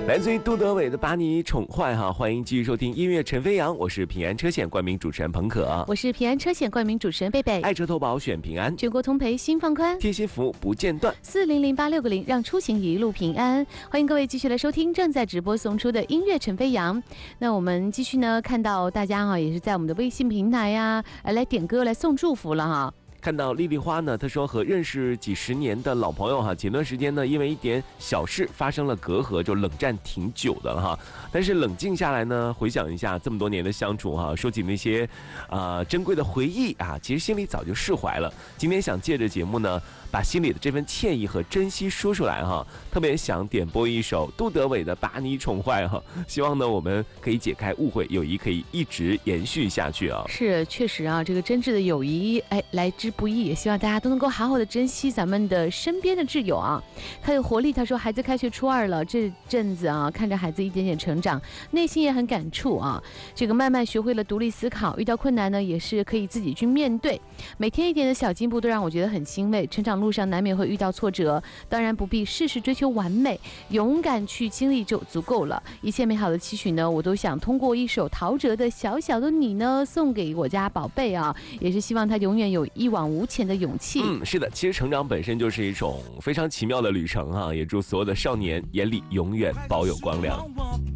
来自于杜德伟的把你宠坏哈，欢迎继续收听音乐陈飞扬，我是平安车险冠名主持人彭可， 我是平安车险冠名主持人贝贝。 爱车投保选平安， 全国通赔心放宽， 贴心服务不间断 ，4008660让出行一路平安。欢迎各位继续来收听正在直播送出的音乐陈飞扬。那我们继续呢，看到大家也是在我们的微信平台来点歌来送祝福了哈。 看到丽丽花呢，她说和认识几十年的老朋友前段时间呢，因为一点小事发生了隔阂，就冷战挺久的了哈。但是冷静下来呢，回想一下这么多年的相处说起那些珍贵的回忆其实心里早就释怀了。今天想借着节目呢，把心里的这份歉意和珍惜说出来特别想点播一首杜德伟的《把你宠坏》希望呢我们可以解开误会，友谊可以一直延续下去是，确实这个真挚的友谊来之不易，也希望大家都能够好好的珍惜咱们的身边的挚友还有活力。他说孩子开学初2了，这阵子看着孩子一点点成长，内心也很感触这个慢慢学会了独立思考，遇到困难呢也是可以自己去面对，每天一点的小进步都让我觉得很欣慰。成长路上难免会遇到挫折，当然不必事事追求完美，勇敢去经历就足够了。一切美好的期许呢，我都想通过一首陶喆的《小小的你》呢送给我家宝贝也是希望他永远有一往无前的勇气。 是的，其实成长本身就是一种非常奇妙的旅程也祝所有的少年眼里永远保有光亮。